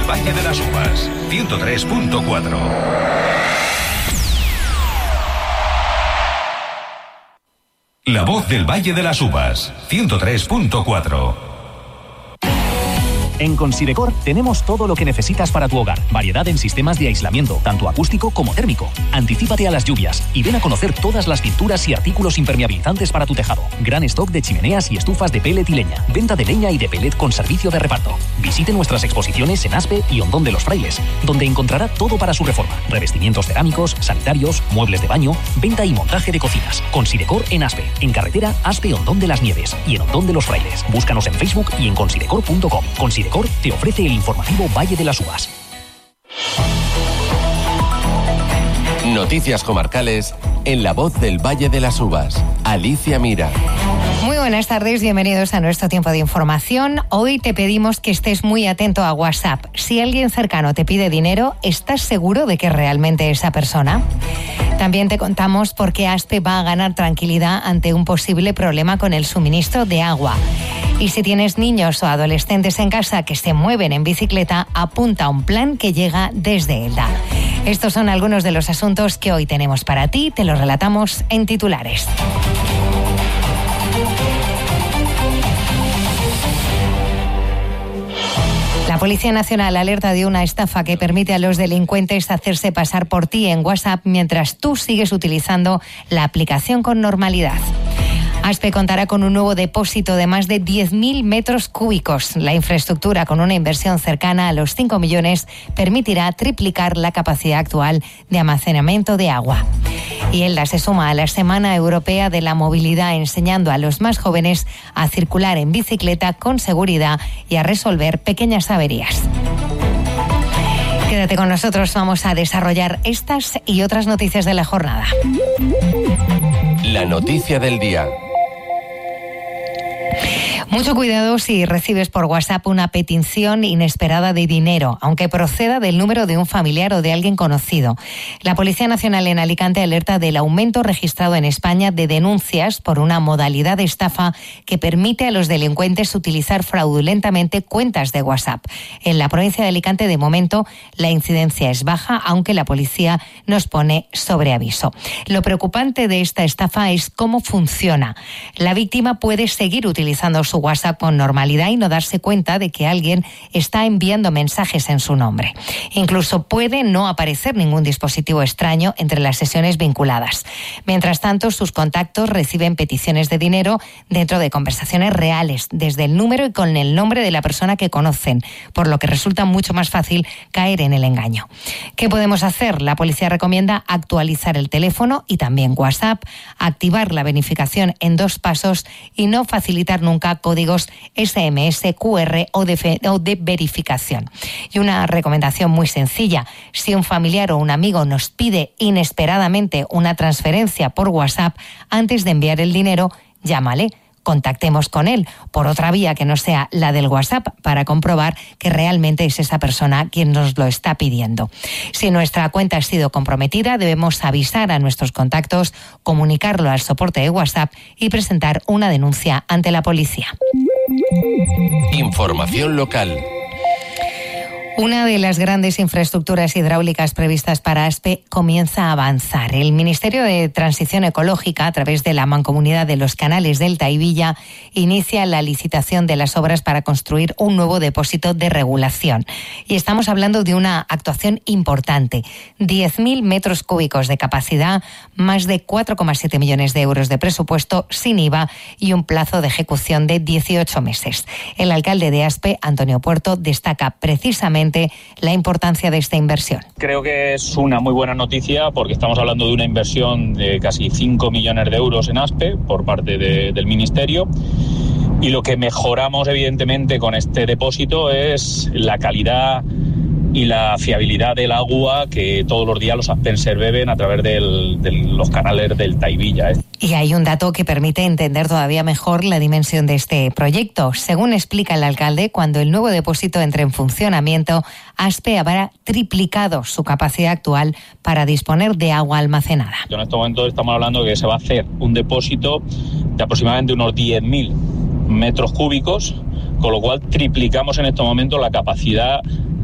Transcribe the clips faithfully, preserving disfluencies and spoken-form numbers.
Valle de las Uvas, ciento tres punto cuatro. La Voz del Valle de las Uvas, ciento tres punto cuatro. En Considecor tenemos todo lo que necesitas para tu hogar. Variedad en sistemas de aislamiento, tanto acústico como térmico. Anticípate a las lluvias y ven a conocer todas las pinturas y artículos impermeabilizantes para tu tejado. Gran stock de chimeneas y estufas de pellet y leña. Venta de leña y de pellet con servicio de reparto. Visite nuestras exposiciones en Aspe y Hondón de los Frailes, donde encontrará todo para su reforma. Revestimientos cerámicos, sanitarios, muebles de baño, venta y montaje de cocinas. Considecor en Aspe, en carretera Aspe-Hondón de las Nieves y en Hondón de los Frailes. Búscanos en Facebook y en considecor punto com. Considecor te ofrece el informativo Valle de las Uvas. Noticias comarcales en La Voz del Valle de las Uvas. Alicia Mira. Muy buenas tardes, bienvenidos a nuestro tiempo de información. Hoy te pedimos que estés muy atento a WhatsApp. Si alguien cercano te pide dinero, ¿estás seguro de que es realmente esa persona? También te contamos por qué Aspe va a ganar tranquilidad ante un posible problema con el suministro de agua. Y si tienes niños o adolescentes en casa que se mueven en bicicleta, apunta a un plan que llega desde ELDA. Estos son algunos de los asuntos que hoy tenemos para ti, te los relatamos en titulares. La Policía Nacional alerta de una estafa que permite a los delincuentes hacerse pasar por ti en WhatsApp mientras tú sigues utilizando la aplicación con normalidad. Aspe contará con un nuevo depósito de más de diez mil metros cúbicos. La infraestructura, con una inversión cercana a los cinco millones, permitirá triplicar la capacidad actual de almacenamiento de agua. Y ELDA se suma a la Semana Europea de la Movilidad, enseñando a los más jóvenes a circular en bicicleta con seguridad y a resolver pequeñas averías. Quédate con nosotros, vamos a desarrollar estas y otras noticias de la jornada. La noticia del día. Mucho cuidado si recibes por WhatsApp una petición inesperada de dinero, aunque proceda del número de un familiar o de alguien conocido. La Policía Nacional en Alicante alerta del aumento registrado en España de denuncias por una modalidad de estafa que permite a los delincuentes utilizar fraudulentamente cuentas de WhatsApp. En la provincia de Alicante, de momento, la incidencia es baja, aunque la policía nos pone sobre aviso. Lo preocupante de esta estafa es cómo funciona. La víctima puede seguir utilizando su WhatsApp con normalidad y no darse cuenta de que alguien está enviando mensajes en su nombre. Incluso puede no aparecer ningún dispositivo extraño entre las sesiones vinculadas. Mientras tanto, sus contactos reciben peticiones de dinero dentro de conversaciones reales, desde el número y con el nombre de la persona que conocen, por lo que resulta mucho más fácil caer en el engaño. ¿Qué podemos hacer? La policía recomienda actualizar el teléfono y también WhatsApp, activar la verificación en dos pasos y no facilitar nunca códigos ese eme ese, cu erre o de, fe, o de verificación. Y una recomendación muy sencilla: si un familiar o un amigo nos pide inesperadamente una transferencia por WhatsApp, antes de enviar el dinero, llámale. Contactemos con él por otra vía que no sea la del WhatsApp para comprobar que realmente es esa persona quien nos lo está pidiendo. Si nuestra cuenta ha sido comprometida, debemos avisar a nuestros contactos, comunicarlo al soporte de WhatsApp y presentar una denuncia ante la policía. Información local. Una de las grandes infraestructuras hidráulicas previstas para Aspe comienza a avanzar. El Ministerio de Transición Ecológica, a través de la Mancomunidad de los Canales Delta y Villa, inicia la licitación de las obras para construir un nuevo depósito de regulación. Y estamos hablando de una actuación importante. diez mil metros cúbicos de capacidad, más de cuatro coma siete millones de euros de presupuesto sin I V A y un plazo de ejecución de dieciocho meses. El alcalde de Aspe, Antonio Puerto, destaca precisamente la importancia de esta inversión. Creo que es una muy buena noticia porque estamos hablando de una inversión de casi cinco millones de euros en Aspe por parte de, del Ministerio, y lo que mejoramos evidentemente con este depósito es la calidad y la fiabilidad del agua que todos los días los aspenses beben a través del, de los canales Delta y Villa. Y hay un dato que permite entender todavía mejor la dimensión de este proyecto. Según explica el alcalde, cuando el nuevo depósito entre en funcionamiento, Aspe habrá triplicado su capacidad actual para disponer de agua almacenada. En este momento estamos hablando de que se va a hacer un depósito de aproximadamente unos diez mil metros cúbicos, con lo cual triplicamos en este momento la capacidad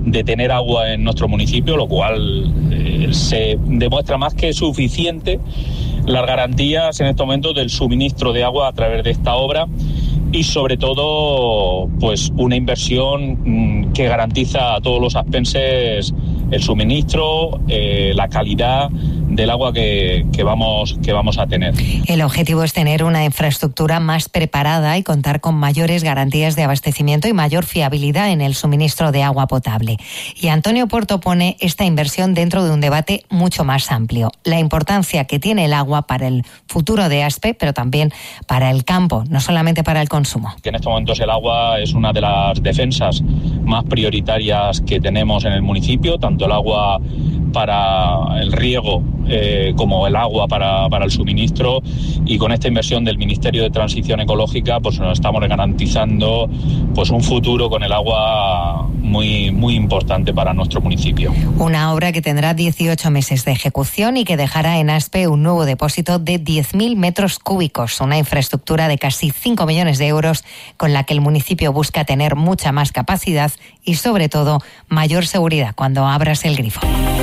de tener agua en nuestro municipio, lo cual eh, se demuestra más que suficiente las garantías en estos momentos del suministro de agua a través de esta obra y sobre todo pues una inversión mmm, que garantiza a todos los aspenses el suministro, eh, la calidad del agua que, que, vamos, que vamos a tener. El objetivo es tener una infraestructura más preparada y contar con mayores garantías de abastecimiento y mayor fiabilidad en el suministro de agua potable. Y Antonio Puerto pone esta inversión dentro de un debate mucho más amplio. La importancia que tiene el agua para el futuro de Aspe, pero también para el campo, no solamente para el consumo. Que en estos momentos el agua es una de las defensas más prioritarias que tenemos en el municipio, tanto el agua para el riego eh, como el agua para, para el suministro, y con esta inversión del Ministerio de Transición Ecológica pues nos estamos garantizando pues un futuro con el agua muy, muy importante para nuestro municipio. Una obra que tendrá dieciocho meses de ejecución y que dejará en Aspe un nuevo depósito de diez mil metros cúbicos, una infraestructura de casi cinco millones de euros con la que el municipio busca tener mucha más capacidad y sobre todo mayor seguridad cuando abras el grifo.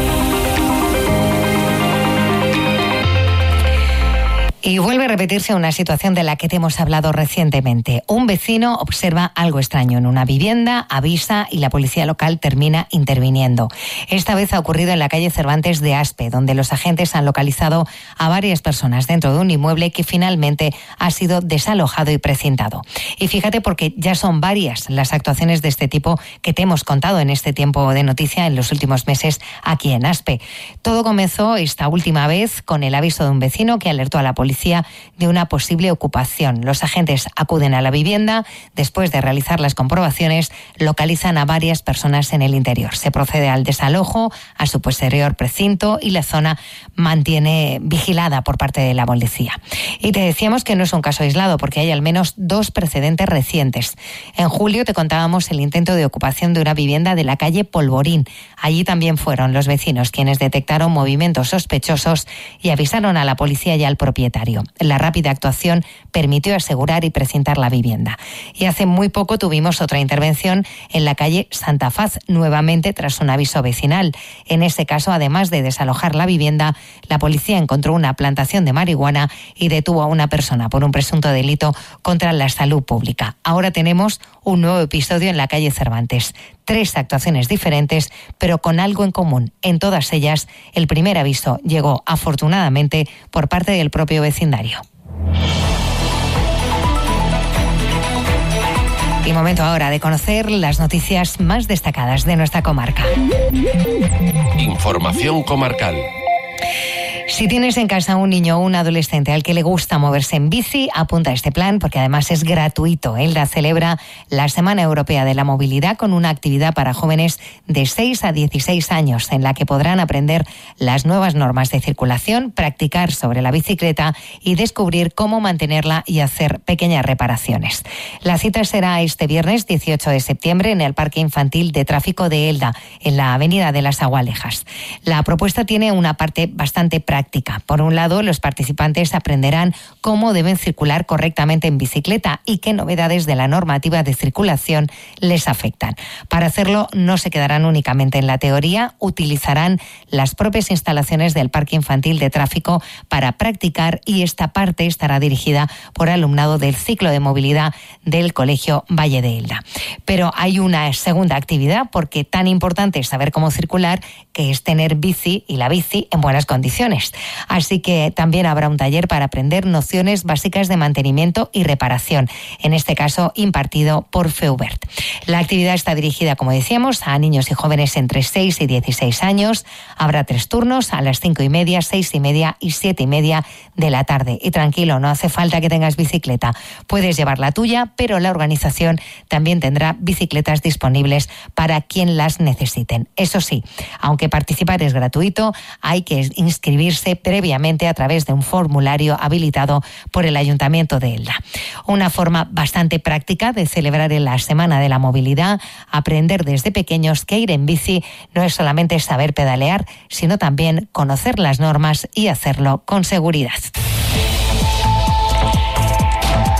Y vuelve a repetirse una situación de la que te hemos hablado recientemente. Un vecino observa algo extraño en una vivienda, avisa y la policía local termina interviniendo. Esta vez ha ocurrido en la calle Cervantes de Aspe, donde los agentes han localizado a varias personas dentro de un inmueble que finalmente ha sido desalojado y precintado. Y fíjate, porque ya son varias las actuaciones de este tipo que te hemos contado en este tiempo de noticia en los últimos meses aquí en Aspe. Todo comenzó esta última vez con el aviso de un vecino que alertó a la policía de una posible ocupación. Los agentes acuden a la vivienda, después de realizar las comprobaciones, localizan a varias personas en el interior. Se procede al desalojo, a su posterior precinto, y la zona mantiene vigilada por parte de la policía. Y te decíamos que no es un caso aislado, porque hay al menos dos precedentes recientes. En julio te contábamos el intento de ocupación de una vivienda de la calle Polvorín. Allí también fueron los vecinos quienes detectaron movimientos sospechosos y avisaron a la policía y al propietario. La rápida actuación permitió asegurar y precintar la vivienda. Y hace muy poco tuvimos otra intervención en la calle Santa Faz, nuevamente tras un aviso vecinal. En ese caso, además de desalojar la vivienda, la policía encontró una plantación de marihuana y detuvo a una persona por un presunto delito contra la salud pública. Ahora tenemos un nuevo episodio en la calle Cervantes. Tres actuaciones diferentes, pero con algo en común. En todas ellas, el primer aviso llegó afortunadamente por parte del propio vecindario. Y momento ahora de conocer las noticias más destacadas de nuestra comarca. Información comarcal. Si tienes en casa un niño o un adolescente al que le gusta moverse en bici, apunta a este plan porque además es gratuito. ELDA celebra la Semana Europea de la Movilidad con una actividad para jóvenes de seis a dieciséis años en la que podrán aprender las nuevas normas de circulación, practicar sobre la bicicleta y descubrir cómo mantenerla y hacer pequeñas reparaciones. La cita será este viernes dieciocho de septiembre en el Parque Infantil de Tráfico de ELDA, en la Avenida de las Agualejas. La propuesta tiene una parte bastante práctica. Por un lado, los participantes aprenderán cómo deben circular correctamente en bicicleta y qué novedades de la normativa de circulación les afectan. Para hacerlo, no se quedarán únicamente en la teoría, utilizarán las propias instalaciones del Parque Infantil de Tráfico para practicar, y esta parte estará dirigida por alumnado del ciclo de movilidad del Colegio Valle de Elda. Pero hay una segunda actividad, porque tan importante es saber cómo circular, que es tener bici y la bici en buenas condiciones. Así que también habrá un taller para aprender nociones básicas de mantenimiento y reparación, en este caso impartido por Feubert. La actividad está dirigida, como decíamos, a niños y jóvenes entre seis y dieciséis años. Habrá tres turnos, a las cinco y media, seis y media y siete y media de la tarde. Y tranquilo, no hace falta que tengas bicicleta. Puedes llevar la tuya, pero la organización también tendrá bicicletas disponibles para quien las necesiten. Eso sí, aunque participar es gratuito, hay que inscribirse previamente a través de un formulario habilitado por el Ayuntamiento de Elda. Una forma bastante práctica de celebrar la Semana de la Movilidad, aprender desde pequeños que ir en bici no es solamente saber pedalear, sino también conocer las normas y hacerlo con seguridad.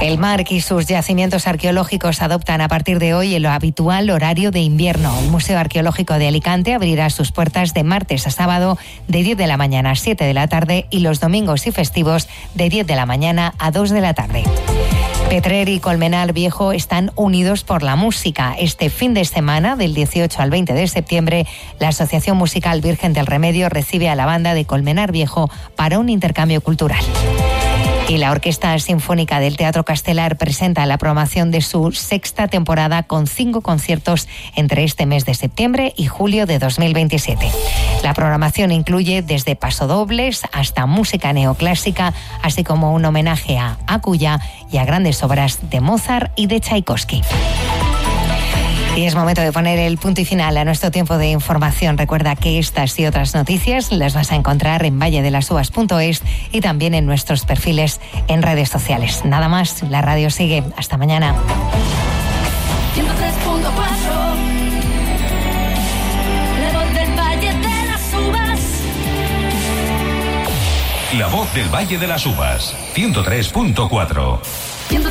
El Marc y sus yacimientos arqueológicos adoptan a partir de hoy el habitual horario de invierno. El Museo Arqueológico de Alicante abrirá sus puertas de martes a sábado de diez de la mañana a siete de la tarde y los domingos y festivos de diez de la mañana a dos de la tarde. Petrer y Colmenar Viejo están unidos por la música. Este fin de semana, del dieciocho al veinte de septiembre, la Asociación Musical Virgen del Remedio recibe a la banda de Colmenar Viejo para un intercambio cultural. Y la Orquesta Sinfónica del Teatro Castelar presenta la programación de su sexta temporada con cinco conciertos entre este mes de septiembre y julio de dos mil veintisiete. La programación incluye desde pasodobles hasta música neoclásica, así como un homenaje a Akuya y a grandes obras de Mozart y de Tchaikovsky. Y es momento de poner el punto y final a nuestro tiempo de información. Recuerda que estas y otras noticias las vas a encontrar en valle de las uvas punto es y también en nuestros perfiles en redes sociales. Nada más, la radio sigue. Hasta mañana. ciento tres punto cuatro La voz del Valle de las Uvas. La voz del Valle de las Uvas, ciento tres punto cuatro.